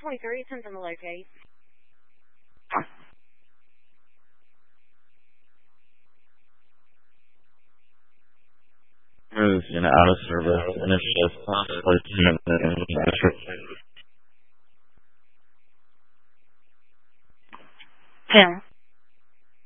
23, 10 on the locate. Is out of service and it's just possibly 2 minutes.